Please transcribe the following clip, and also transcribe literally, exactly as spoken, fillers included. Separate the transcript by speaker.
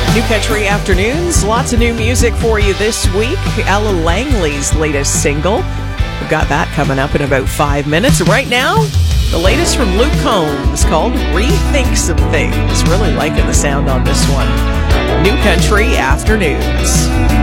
Speaker 1: New Country Afternoons, lots of new music for you this week. Ella Langley's latest single. We've got that coming up in about five minutes. Right now, the latest from Luke Combs called Rethink Some Things. Really liking the sound on this one. New Country Afternoons.